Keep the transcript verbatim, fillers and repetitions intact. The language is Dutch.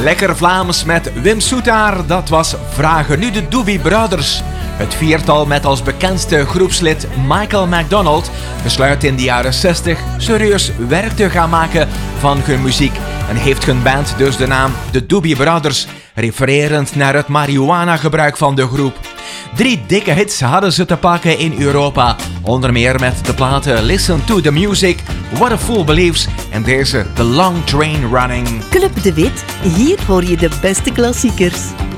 Lekker Vlaams met Wim Soetaar, dat was Vragen. Nu de Doobie Brothers. Het viertal met als bekendste groepslid Michael McDonald besluit in de jaren zestig serieus werk te gaan maken van hun muziek en heeft hun band dus de naam de Doobie Brothers, refererend naar het marihuana-gebruik van de groep. Drie dikke hits hadden ze te pakken in Europa, onder meer met de platen Listen to the Music, What a Fool Believes en deze The Long Train Running. Club de Wit, hier hoor je de beste klassiekers.